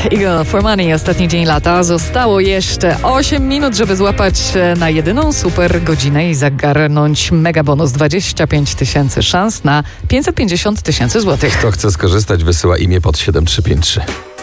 Eagle for Money, ostatni dzień lata. Zostało jeszcze 8 minut, żeby złapać na jedyną super godzinę i zagarnąć mega bonus 25 tysięcy, szans na 550 tysięcy złotych. Kto chce skorzystać, wysyła imię pod 7353.